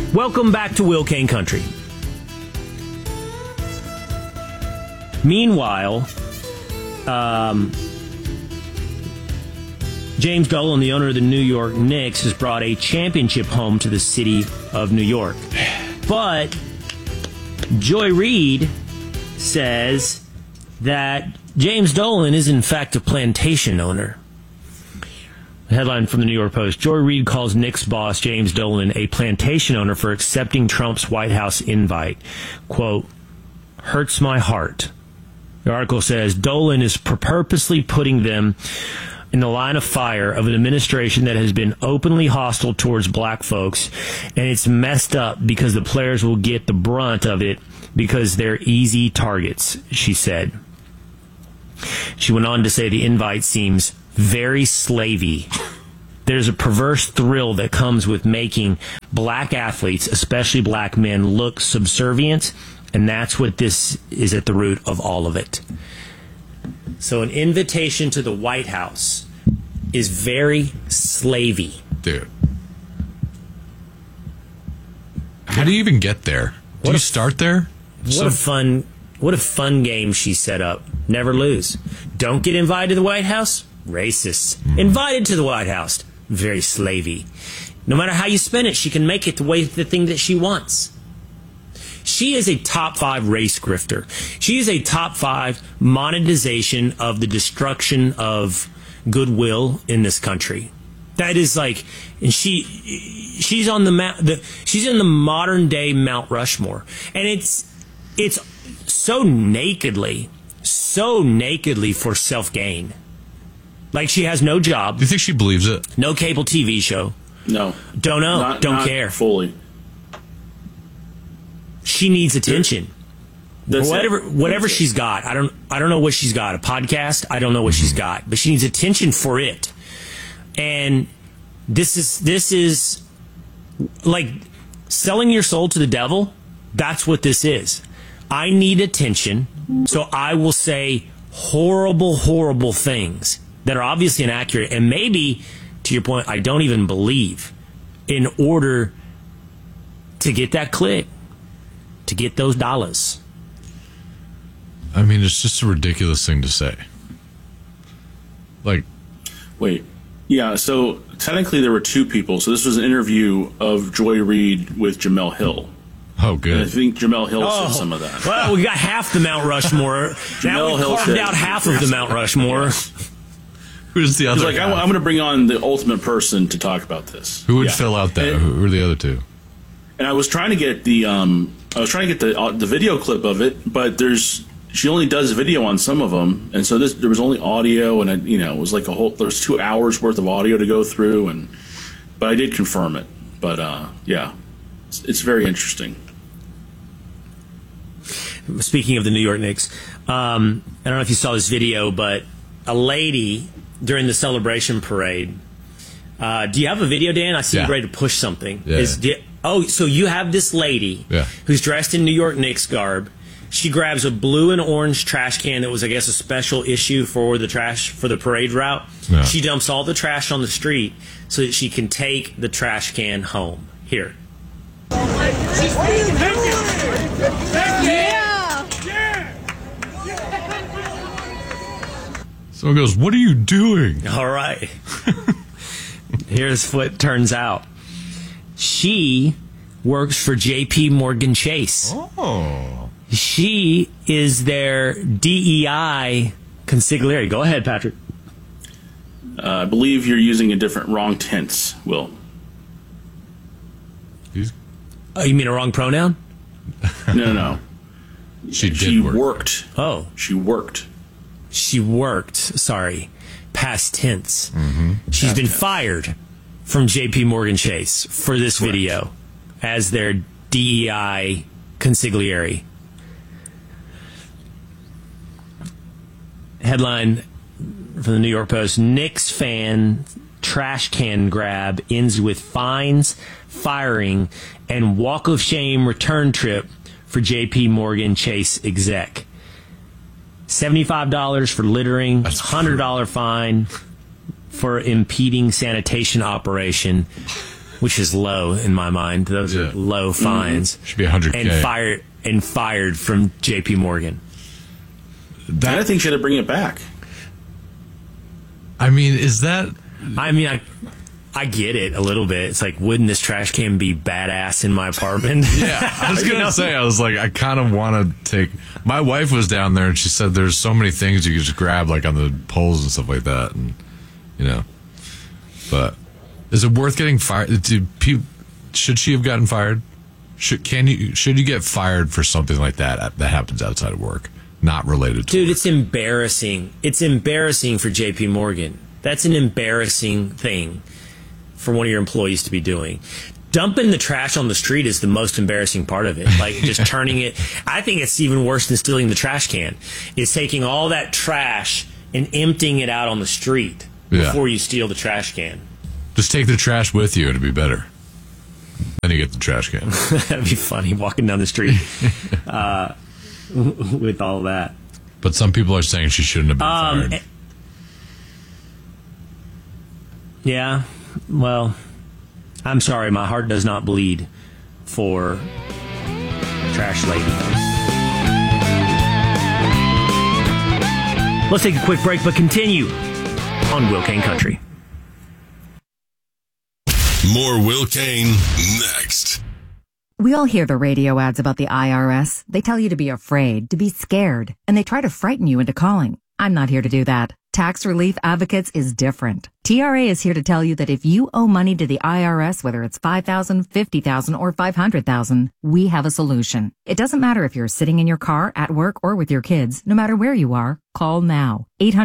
Welcome back to Will Kane Country. Meanwhile, James Dolan, the owner of the New York Knicks, has brought a championship home to the city of New York. But Joy Reid says that James Dolan is in fact a plantation owner. The headline from the New York Post: Joy Reid calls Knicks boss James Dolan a plantation owner for accepting Trump's White House invite. Quote, hurts my heart. The article says Dolan is purposely putting them in the line of fire of an administration that has been openly hostile towards black folks, and it's messed up because the players will get the brunt of it because they're easy targets, she said. She went on to say the invite seems very slavey. There's a perverse thrill that comes with making black athletes, especially black men, look subservient, and that's what this is at the root of all of it. So an invitation to the White House is very slavey. Dude. How do you even get there? Do you start there? What a fun game she set up. Never lose. Don't get invited to the White House? Racist. Invited to the White House? Very slavey. No matter how you spin it, she can make it the thing that she wants. She is a top 5 race grifter. She is a top 5 monetization of the destruction of goodwill in this country. That is like, and she's on she's in the modern day Mount Rushmore, and it's so nakedly for self gain. Like, she has no job. Do you think she believes it? No cable TV show. No. Don't know. Don't care. Fully. She needs attention. Whatever she's got. I don't know what she's got. A podcast? I don't know what she's got. But she needs attention for it. And this is like selling your soul to the devil. That's what this is. I need attention, so I will say horrible, horrible things that are obviously inaccurate, and maybe, to your point, I don't even believe, in order to get that click, to get those dollars. I mean, it's just a ridiculous thing to say. Like, wait, yeah. So technically, there were 2 people. So this was an interview of Joy Reid with Jemele Hill. Oh, good. And I think Jemele Hill said some of that. Well, we got half the Mount Rushmore. Now we carved out half of the Mount Rushmore. Who's the other? He's like, I'm going to bring on the ultimate person to talk about this. Who would fill out that? Who are the other 2? And I was trying to get the video clip of it, but she only does video on some of them, and so there was only audio, and it was like there's 2 hours worth of audio to go through, but I did confirm it. But yeah, it's very interesting. Speaking of the New York Knicks, I don't know if you saw this video, but a lady during the celebration parade. Do you have a video, Dan? I see you ready to push something. Yeah. So you have this lady who's dressed in New York Knicks garb. She grabs a blue and orange trash can that was, I guess, a special issue for the parade route. Yeah. She dumps all the trash on the street so that she can take the trash can home. Here. Someone goes, "What are you doing?" All right. Here's what it turns out. She works for J.P. Morgan Chase. Oh. She is their DEI consigliere. Go ahead, Patrick. I believe you're using a wrong tense, Will. Oh, you mean a wrong pronoun? No. She worked. Oh. She worked. She worked. Sorry. Past tense. Mm-hmm. She's been fired from J.P. Morgan Chase for this video as their DEI consigliere. Headline from the New York Post: Knicks fan trash can grab ends with fines, firing, and walk of shame return trip for J.P. Morgan Chase exec. $75 for littering, $100 fine for impeding sanitation operation. which is low in my mind. Those are low fines. Should be $100K. And fired from J.P. Morgan. I think should have bring it back. I mean, is that... I mean, I get it a little bit. It's like, wouldn't this trash can be badass in my apartment? Yeah, I was going to say, I was like, I kind of want to take... My wife was down there, and she said there's so many things you can just grab, like on the poles and stuff like that. And, but is it worth getting fired? Should she have gotten fired? Should you get fired for something like that happens outside of work, not related to Dude, work? it's embarrassing. It's embarrassing for J.P. Morgan. That's an embarrassing thing for one of your employees to be doing. Dumping the trash on the street is the most embarrassing part of it. Like, just turning it. I think it's even worse than stealing the trash can. Is taking all that trash and emptying it out on the street before you steal the trash can. Just take the trash with you, it'd be better. Then you get the trash can. That'd be funny, walking down the street with all that. But some people are saying she shouldn't have been fired. Yeah, well, I'm sorry, my heart does not bleed for Trash Lady. Let's take a quick break, but continue on Will Kane Country. More Will Kane next. We all hear the radio ads about the IRS. They tell you to be afraid, to be scared, and they try to frighten you into calling. I'm not here to do that. Tax Relief Advocates is different. TRA is here to tell you that if you owe money to the IRS, whether it's $5,000, $50,000, or $500,000, we have a solution. It doesn't matter if you're sitting in your car, at work, or with your kids. No matter where you are, call now.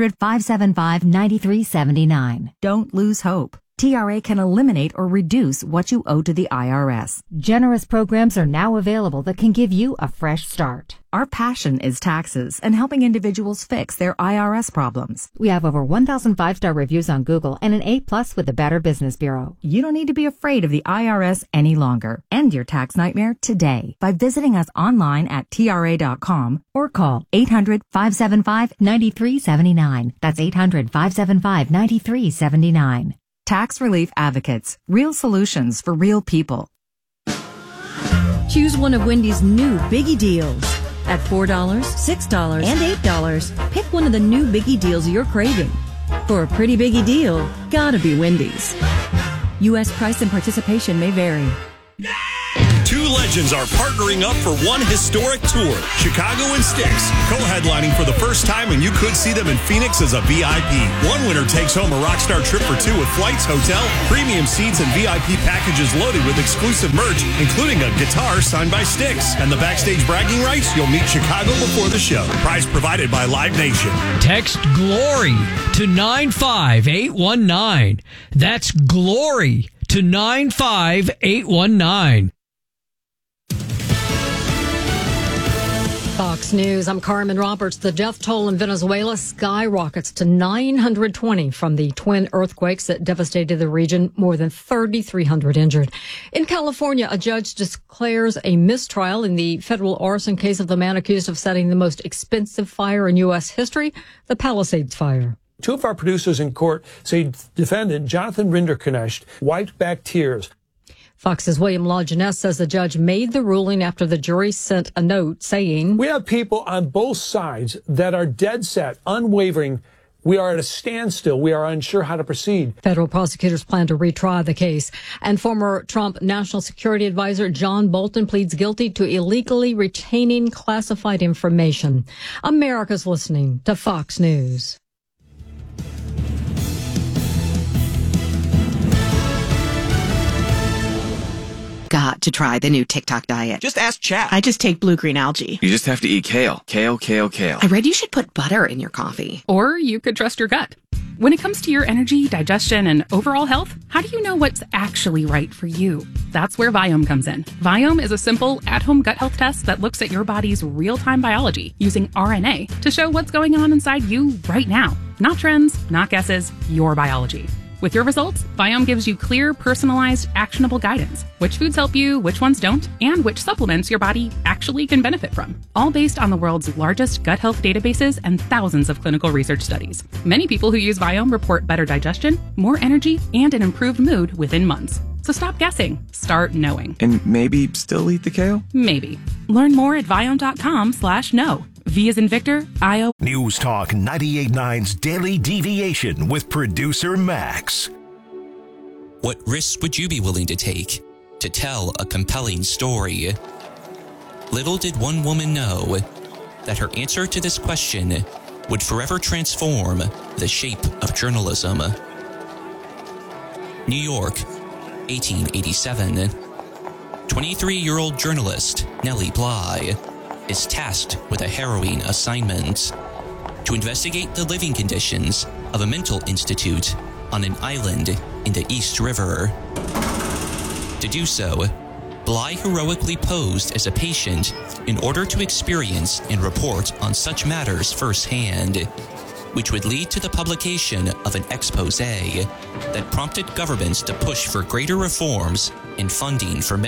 800-575-9379. Don't lose hope. TRA can eliminate or reduce what you owe to the IRS. Generous programs are now available that can give you a fresh start. Our passion is taxes and helping individuals fix their IRS problems. We have over 1,000 5-star reviews on Google and an A+ with the Better Business Bureau. You don't need to be afraid of the IRS any longer. End your tax nightmare today by visiting us online at TRA.com or call 800-575-9379. That's 800-575-9379. Tax Relief Advocates. Real solutions for real people. Choose one of Wendy's new Biggie Deals. At $4, $6, and $8, pick one of the new Biggie Deals you're craving. For a pretty biggie deal, gotta be Wendy's. U.S. price and participation may vary. Two legends are partnering up for one historic tour, Chicago and Styx, co-headlining for the first time, and you could see them in Phoenix as a VIP. One winner takes home a rockstar trip for two with flights, hotel, premium seats, and VIP packages loaded with exclusive merch, including a guitar signed by Styx. And the backstage bragging rights, you'll meet Chicago before the show. Prize provided by Live Nation. Text GLORY to 95819. That's GLORY to 95819. Fox News, I'm Carmen Roberts. The death toll in Venezuela skyrockets to 920 from the twin earthquakes that devastated the region, more than 3,300 injured. In California, a judge declares a mistrial in the federal arson case of the man accused of setting the most expensive fire in U.S. history, the Palisades fire. Two of our producers in court say defendant Jonathan Rinderknecht wiped back tears. Fox's William LaJeunesse says the judge made the ruling after the jury sent a note saying, "We have people on both sides that are dead set, unwavering. We are at a standstill. We are unsure how to proceed." Federal prosecutors plan to retry the case. And former Trump National Security Advisor John Bolton pleads guilty to illegally retaining classified information. America's listening to Fox News. Got to try the new TikTok diet. Just ask chat. I just take blue-green algae. You just have to eat kale. Kale, kale, kale. I read you should put butter in your coffee. Or you could trust your gut. When it comes to your energy, digestion, and overall health, how do you know what's actually right for you? That's where Viome comes in. Viome is a simple, at-home gut health test that looks at your body's real-time biology using RNA to show what's going on inside you right now. Not trends, not guesses, your biology. With your results, Viome gives you clear, personalized, actionable guidance. Which foods help you, which ones don't, and which supplements your body actually can benefit from. All based on the world's largest gut health databases and thousands of clinical research studies. Many people who use Viome report better digestion, more energy, and an improved mood within months. So stop guessing. Start knowing. And maybe still eat the kale? Maybe. Learn more at Viome.com/know. V as in Victor, I-O. News Talk 98.9's Daily Deviation with producer Max. What risks would you be willing to take to tell a compelling story? Little did one woman know that her answer to this question would forever transform the shape of journalism. New York, 1887. 23-year-old journalist Nellie Bly is tasked with a harrowing assignment to investigate the living conditions of a mental institute on an island in the East River. To do so, Bly heroically posed as a patient in order to experience and report on such matters firsthand, which would lead to the publication of an exposé that prompted governments to push for greater reforms and funding for